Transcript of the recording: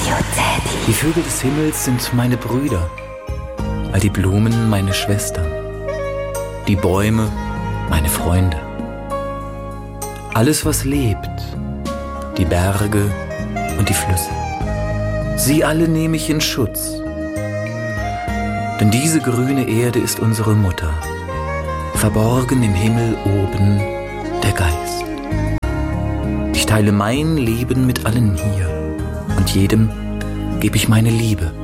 Die Vögel des Himmels sind meine Brüder, all die Blumen meine Schwestern, die Bäume meine Freunde. Alles, was lebt, die Berge und die Flüsse, sie alle nehme ich in Schutz. Denn diese grüne Erde ist unsere Mutter, verborgen im Himmel oben der Geist. Ich teile mein Leben mit allen hier und jedem gebe ich meine Liebe.